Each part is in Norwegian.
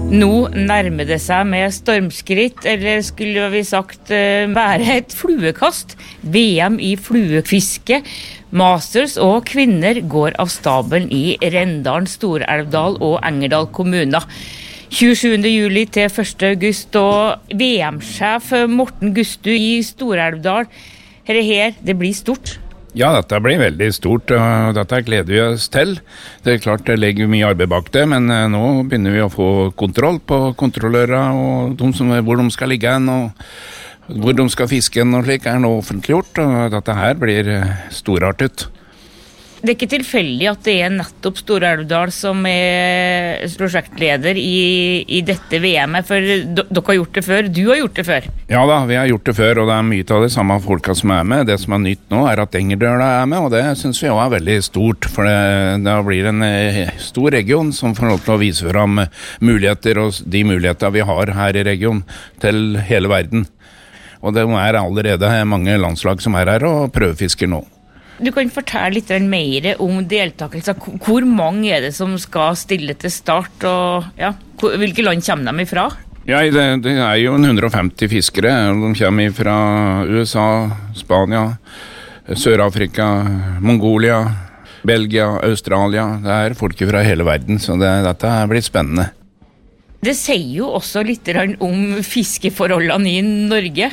Nå nærmer det seg med stormskritt, eller skulle vi sagt være et fluekast. VM i fluefiske, Masters og kvinner går av stabelen i Rendalen, Stor-Elvdal og Engerdal kommuner. 27. juli til 1. august, og VM-sjef Morten Gustu i Stor-Elvdal. Det blir stort. Ja, dette blir veldig stort, og dette gleder vi oss til. Det klart det legger mye arbeid bak det, men nå begynner vi å få kontroll på kontrollører og hvor de skal ligge hen, og hvor de skal fiske og slik nå offentliggjort, og dette her blir storartet. Det ikke tilfeldig at det nettopp Stor-Elvdal som prosjektleder i dette VM-et, for dere har gjort det før, du har gjort det før. Ja da, vi har gjort det før, og det mye av de samme folka som med. Det som nytt nå at Engerdøla med, og det synes vi også veldig stort, for det blir en stor region som får lov til å vise fram muligheter, og de muligheter vi har her i regionen til hele verden. Og det allerede mange landslag som her og prøvefisker nå. Du kan fortelle litt mer om deltakelse. Hvor mange det som skal stille til start, og hvilke land kommer de ifra? Ja, det jo 150 fiskere. De kommer fra USA, Spania, Sør-Afrika, Mongolia, Belgia, Australia. Det folk fra hele verden, så dette blir spennende. Det sier jo også litt om fiskeforholdene i Norge.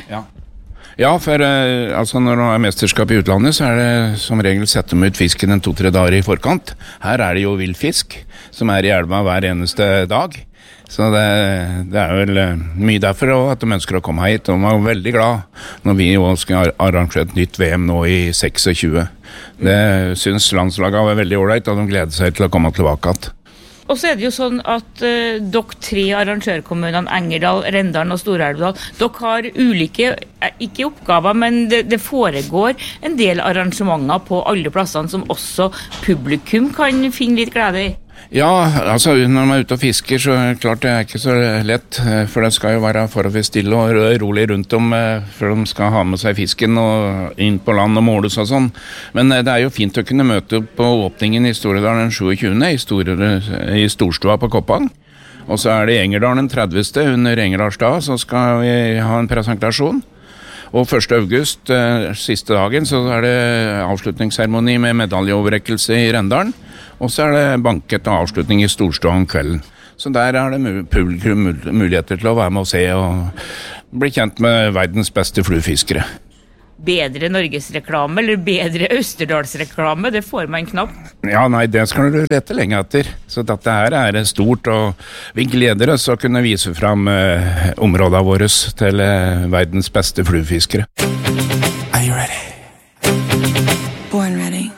Ja, for når det mesterskap i utlandet, så det som regel sette dem ut fisken 2-3 dager i forkant. Her det jo villfisk, som i elva hver eneste dag. Så det vel mye derfor at de ønsker å komme hit. De var veldig glad når vi også skal arrangere et nytt VM nå i 26. Det synes landslaget var veldig ordentlig, og de gleder seg til å komme tilbake igjen. Og så det jo sånn at dere 3 arrangørkommunene, Engerdal, Rendalen og Stor-Elvdal, dere har ulike, ikke oppgaver, men det foregår en del arrangementer på alle plassene som også publikum kan finne litt glede i. Ja, når man ute og fisker, så klart det ikke så lett, for det skal jo være forholdsvis stille og rolig rundt om, for de skal ha med seg fisken og inn på land og måles og sånn. Men det jo fint å kunne møte opp på åpningen i Stor-Elvdal den 27. i Storstua på Koppang. Og så det i Engerdal den 30. under Engerdalsdag, så skal vi ha en presentasjon. Og 1. august, siste dagen, så det avslutningsseremoni med medaljeoverrekkelse i Rendalen. Og så det banket og avslutning i Storstua om kvelden. Så der det publikum muligheter til å være med og se og bli kjent med verdens beste fluefiskere. Bedre Norgesreklame eller bedre Østerdalsreklame, det får man knapt. Ja, nei, det skal du lete lenge etter. Så dette her stort, og vi gleder oss å kunne vise fram områdene våre til verdens beste fluefiskere. Are you ready? Born ready.